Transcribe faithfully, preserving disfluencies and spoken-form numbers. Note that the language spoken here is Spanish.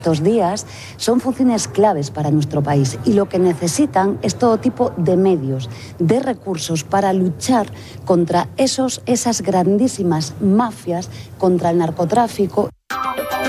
Estos días son funciones claves para nuestro país y lo que necesitan es todo tipo de medios, de recursos para luchar contra esos, esas grandísimas mafias, contra el narcotráfico.